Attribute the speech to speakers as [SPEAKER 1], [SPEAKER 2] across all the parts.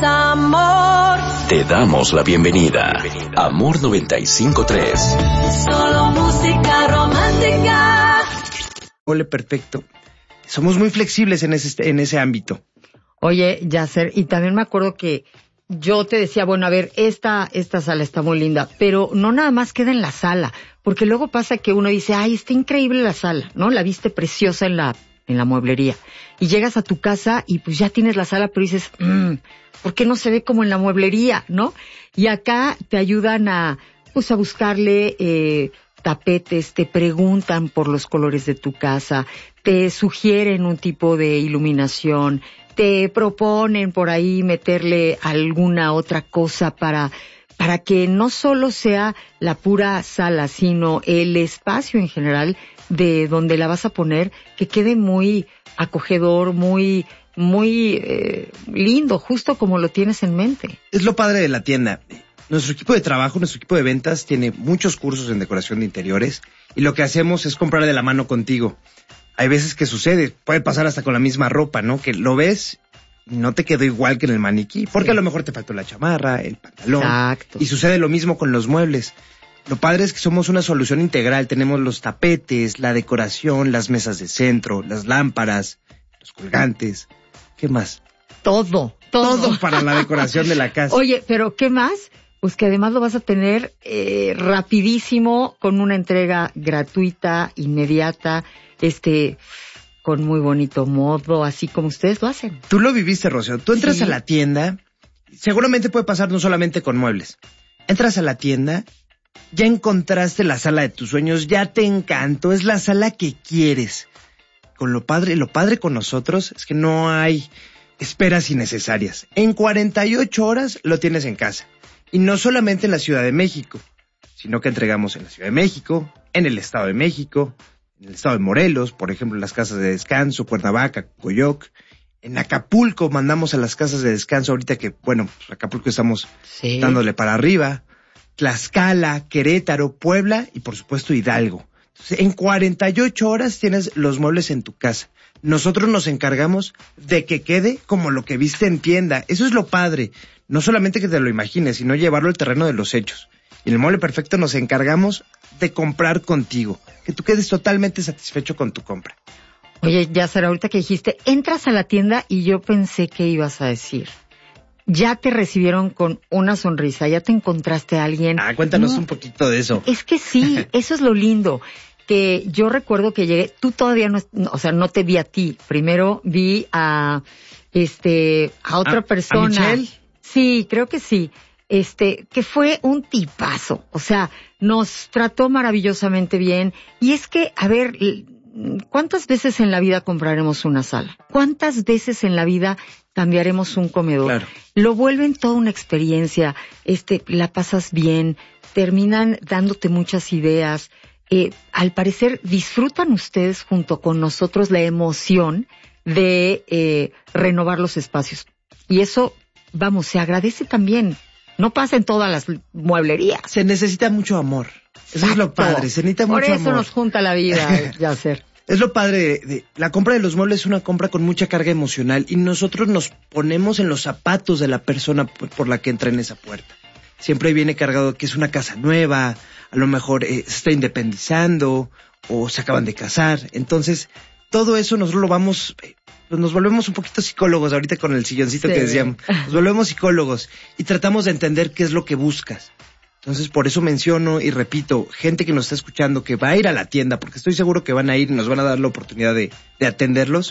[SPEAKER 1] amor.
[SPEAKER 2] Te damos la bienvenida. Amor 95.3.
[SPEAKER 1] Solo música romántica.
[SPEAKER 3] Ole, perfecto. Somos muy flexibles en ese ámbito.
[SPEAKER 4] Oye, Yasser, y también me acuerdo que yo te decía, bueno, a ver, esta sala está muy linda, pero no nada más queda en la sala, porque luego pasa que uno dice, ay, está increíble la sala, ¿no? La viste preciosa en la mueblería. Y llegas a tu casa y pues ya tienes la sala, pero dices, ¿por qué no se ve como en la mueblería, no? Y acá te ayudan a buscarle tapetes, te preguntan por los colores de tu casa, te sugieren un tipo de iluminación, te proponen por ahí meterle alguna otra cosa para que no solo sea la pura sala, sino el espacio en general de donde la vas a poner, que quede muy acogedor, muy lindo, justo como lo tienes en mente.
[SPEAKER 3] Es lo padre de la tienda. Nuestro equipo de trabajo, nuestro equipo de ventas tiene muchos cursos en decoración de interiores y lo que hacemos es comprar de la mano contigo. Hay veces que sucede, puede pasar hasta con la misma ropa, ¿no? Que lo ves y no te quedó igual que en el maniquí, porque a lo mejor te faltó la chamarra, el pantalón.
[SPEAKER 4] Exacto.
[SPEAKER 3] Y sucede lo mismo con los muebles. Lo padre es que somos una solución integral. Tenemos los tapetes, la decoración, las mesas de centro, las lámparas, los colgantes. ¿Qué más?
[SPEAKER 4] Todo.
[SPEAKER 3] Todo para la decoración de la casa.
[SPEAKER 4] Oye, pero ¿qué más? Pues que además lo vas a tener rapidísimo, con una entrega gratuita, inmediata, con muy bonito modo, así como ustedes lo hacen.
[SPEAKER 3] Tú lo viviste, Rocío. Tú entras a la tienda, seguramente puede pasar no solamente con muebles. Entras a la tienda, ya encontraste la sala de tus sueños, ya te encantó, es la sala que quieres. Lo padre con nosotros es que no hay esperas innecesarias. En 48 horas lo tienes en casa. Y no solamente en la Ciudad de México, sino que entregamos en la Ciudad de México, en el Estado de México, en el Estado de Morelos, por ejemplo, en las casas de descanso, Cuernavaca, Coyoc. En Acapulco mandamos a las casas de descanso, ahorita que, bueno, pues Acapulco estamos dándole para arriba. Tlaxcala, Querétaro, Puebla y, por supuesto, Hidalgo. Entonces, en 48 horas tienes los muebles en tu casa. Nosotros nos encargamos de que quede como lo que viste en tienda. Eso es lo padre. No solamente que te lo imagines, sino llevarlo al terreno de los hechos. Y en el Mueble Perfecto nos encargamos de comprar contigo. Que tú quedes totalmente satisfecho con tu compra.
[SPEAKER 4] Oye, Yasser, ahorita que dijiste, entras a la tienda y yo pensé que ibas a decir, ya te recibieron con una sonrisa, ya te encontraste a alguien.
[SPEAKER 3] Cuéntanos un poquito de eso.
[SPEAKER 4] Es que sí, eso es lo lindo. Que yo recuerdo que llegué, tú todavía no te vi a ti. Primero vi a otra persona.
[SPEAKER 3] ¿A Michelle?
[SPEAKER 4] Sí, creo que sí. Que fue un tipazo. O sea, nos trató maravillosamente bien. Y es que, a ver, ¿cuántas veces en la vida compraremos una sala? ¿Cuántas veces en la vida cambiaremos un comedor?
[SPEAKER 3] Claro.
[SPEAKER 4] Lo vuelven toda una experiencia. La pasas bien, terminan dándote muchas ideas. Al parecer disfrutan ustedes junto con nosotros la emoción de renovar los espacios. Y eso, vamos, se agradece también. No pasa en todas las mueblerías.
[SPEAKER 3] Se necesita mucho amor. Eso es lo padre, se necesita mucho amor.
[SPEAKER 4] Por eso nos junta la vida, Yasser.
[SPEAKER 3] Es lo padre de la compra de los muebles, es una compra con mucha carga emocional y nosotros nos ponemos en los zapatos de la persona por la que entra en esa puerta. Siempre viene cargado que es una casa nueva, a lo mejor se está independizando o se acaban de casar. Entonces, todo eso nosotros lo vamos, nos volvemos un poquito psicólogos ahorita con el silloncito que decíamos. Nos volvemos psicólogos y tratamos de entender qué es lo que buscas. Entonces, por eso menciono y repito, gente que nos está escuchando, que va a ir a la tienda, porque estoy seguro que van a ir y nos van a dar la oportunidad de atenderlos,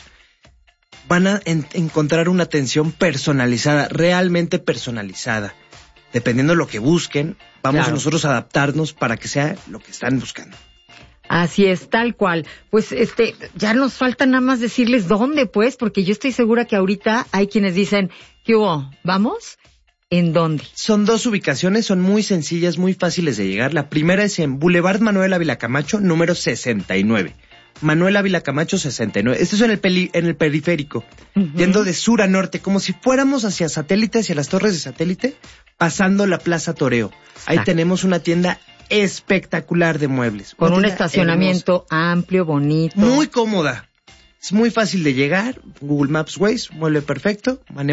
[SPEAKER 3] van a encontrar una atención personalizada, realmente personalizada. Dependiendo de lo que busquen, vamos nosotros a adaptarnos para que sea lo que están buscando.
[SPEAKER 4] Así es, tal cual. Pues ya nos falta nada más decirles dónde, pues, porque yo estoy segura que ahorita hay quienes dicen, ¿qué hubo? ¿Vamos? ¿En dónde?
[SPEAKER 3] Son 2 ubicaciones, son muy sencillas, muy fáciles de llegar. La primera es en Boulevard Manuel Ávila Camacho, número 69. Manuel Ávila Camacho 69. Esto es en el periférico, yendo de sur a norte, como si fuéramos hacia Satélite, hacia las torres de Satélite, pasando la Plaza Toreo. Ahí tenemos una tienda espectacular de muebles.
[SPEAKER 4] Con un estacionamiento amplio, bonito.
[SPEAKER 3] Muy cómoda. Es muy fácil de llegar. Google Maps Waze, Mueble Perfecto.